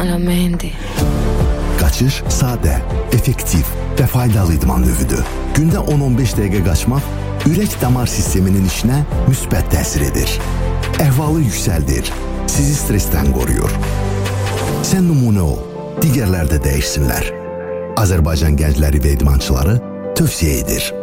Aramendi. Qaçış sadə, effektiv və faydalı idman növüdür. Gündə 10-15 dəqiqə qaçmaq ürək-damar sisteminin işinə müsbət təsir edir. Əhvalı yüksəldir, sizi stressdən qoruyur. Sən nümunə ol, digərlər də dəyişsinlər. Azərbaycan gəncləri və idmançıları tövsiyə edir.